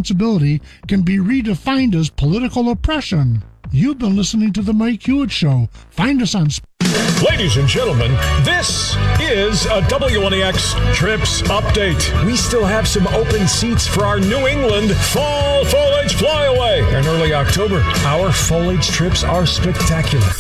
responsibility can be redefined as political oppression. You've been listening to The Mike Hewitt Show. Find us on... Ladies and gentlemen, this is a WNEX Trips Update. We still have some open seats for our New England Fall Foliage Flyaway in early October. Our foliage trips are spectacular.